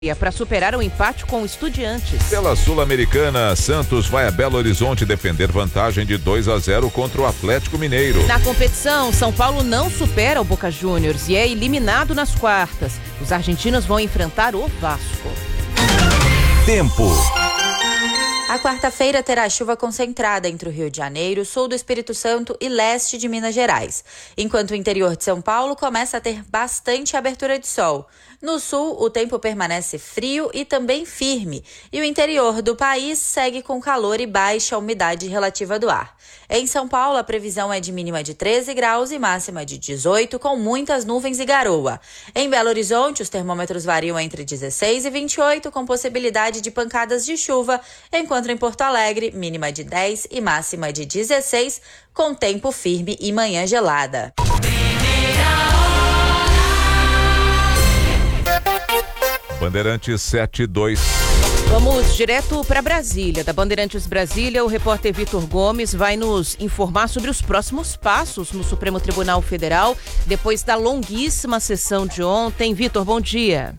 para superar o empate com o Estudiantes. Pela Sul-Americana, Santos vai a Belo Horizonte defender vantagem de 2-0 contra o Atlético Mineiro. Na competição, São Paulo não supera o Boca Juniors e é eliminado nas quartas. Os argentinos vão enfrentar o Vasco. Tempo. A quarta-feira terá chuva concentrada entre o Rio de Janeiro, sul do Espírito Santo e leste de Minas Gerais, enquanto o interior de São Paulo começa a ter bastante abertura de sol. No sul, o tempo permanece frio e também firme, e o interior do país segue com calor e baixa umidade relativa do ar. Em São Paulo, a previsão é de mínima de 13 graus e máxima de 18, com muitas nuvens e garoa. Em Belo Horizonte, os termômetros variam entre 16 e 28, com possibilidade de pancadas de chuva, enquanto em Porto Alegre, mínima de 10 e máxima de 16, com tempo firme e manhã gelada. Bandeirantes 7-2. Vamos direto para Brasília. Da Bandeirantes Brasília, o repórter Vitor Gomes vai nos informar sobre os próximos passos no Supremo Tribunal Federal, depois da longuíssima sessão de ontem. Vitor, bom dia.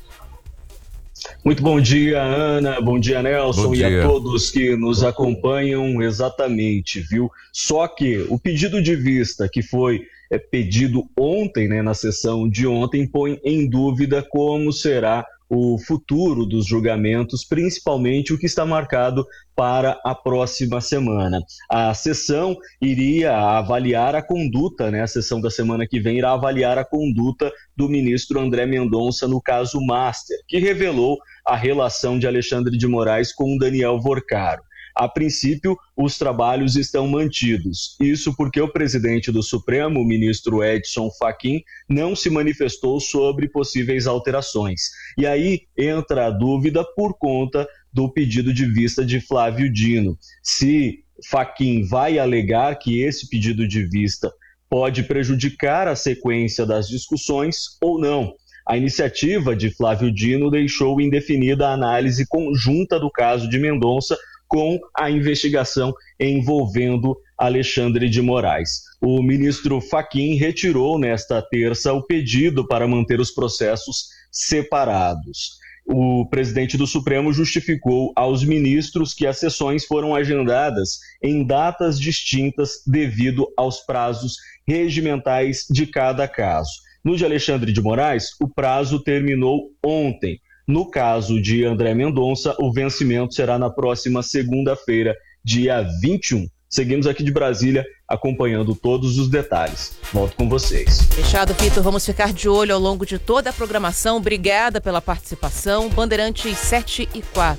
Muito bom dia, Ana, bom dia, Nelson, bom dia. E a todos que nos acompanham. Exatamente, viu? Só que o pedido de vista que foi pedido ontem, na sessão de ontem, põe em dúvida como será o futuro dos julgamentos, principalmente o que está marcado para a próxima semana. A sessão iria avaliar a conduta, a sessão da semana que vem irá avaliar a conduta do ministro André Mendonça no caso Master, que revelou a relação de Alexandre de Moraes com Daniel Vorcaro. A princípio, os trabalhos estão mantidos. Isso porque o presidente do Supremo, o ministro Edson Fachin, não se manifestou sobre possíveis alterações. E aí entra a dúvida por conta do pedido de vista de Flávio Dino. Se Fachin vai alegar que esse pedido de vista pode prejudicar a sequência das discussões ou não. A iniciativa de Flávio Dino deixou indefinida a análise conjunta do caso de Mendonça com a investigação envolvendo Alexandre de Moraes. O ministro Fachin retirou nesta terça o pedido para manter os processos separados. O presidente do Supremo justificou aos ministros que as sessões foram agendadas em datas distintas devido aos prazos regimentais de cada caso. No de Alexandre de Moraes, o prazo terminou ontem. No caso de André Mendonça, o vencimento será na próxima segunda-feira, dia 21. Seguimos aqui de Brasília, acompanhando todos os detalhes. Volto com vocês. Fechado, Vitor. Vamos ficar de olho ao longo de toda a programação. Obrigada pela participação. Bandeirantes 7-4.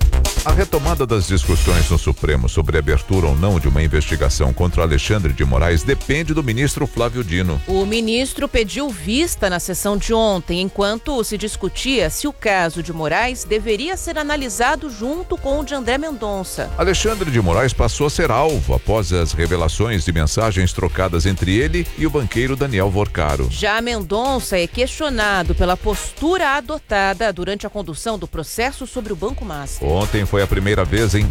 A retomada das discussões no Supremo sobre a abertura ou não de uma investigação contra Alexandre de Moraes depende do ministro Flávio Dino. O ministro pediu vista na sessão de ontem, enquanto se discutia se o caso de Moraes deveria ser analisado junto com o de André Mendonça. Alexandre de Moraes passou a ser alvo após as revelações de mensagens trocadas entre ele e o banqueiro Daniel Vorcaro. Já Mendonça é questionado pela postura adotada durante a condução do processo sobre o Banco Master. Ontem foi a primeira vez em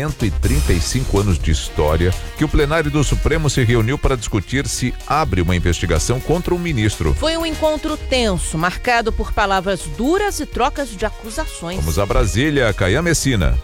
135 anos de história que o plenário do Supremo se reuniu para discutir se abre uma investigação contra um ministro. Foi um encontro tenso, marcado por palavras duras e trocas de acusações. Vamos a Brasília, Caian Messina.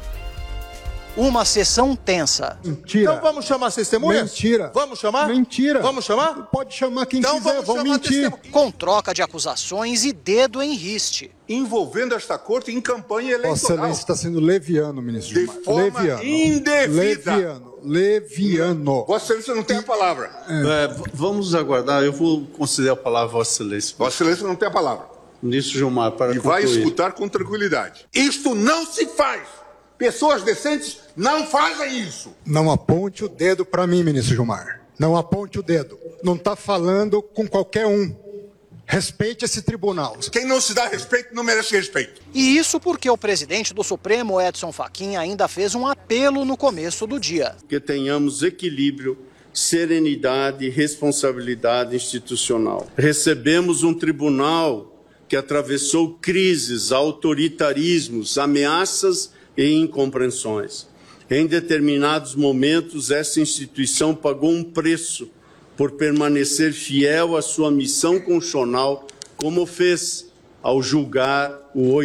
Uma sessão tensa. Mentira. Então vamos chamar as testemunhas? Mentira. Vamos chamar? Mentira. Vamos chamar? Pode chamar quem então quiser, vão mentir. Com troca de acusações e dedo em riste. Envolvendo esta corte em campanha eleitoral. Vossa Excelência está sendo leviano, ministro De Gilmar. forma indevida. Leviano. Vossa Excelência não tem a palavra. Vamos aguardar, eu vou considerar a palavra Vossa Excelência. Vossa Excelência não tem a palavra. Ministro Gilmar, para concluir. E vai escutar com tranquilidade. Isto não se faz. Pessoas decentes não fazem isso. Não aponte o dedo para mim, ministro Gilmar. Não aponte o dedo. Não está falando com qualquer um. Respeite esse tribunal. Quem não se dá respeito não merece respeito. E isso porque o presidente do Supremo, Edson Fachin, ainda fez um apelo no começo do dia. Que tenhamos equilíbrio, serenidade e responsabilidade institucional. Recebemos um tribunal que atravessou crises, autoritarismos, ameaças e incompreensões. Em determinados momentos, essa instituição pagou um preço por permanecer fiel à sua missão constitucional, como fez ao julgar o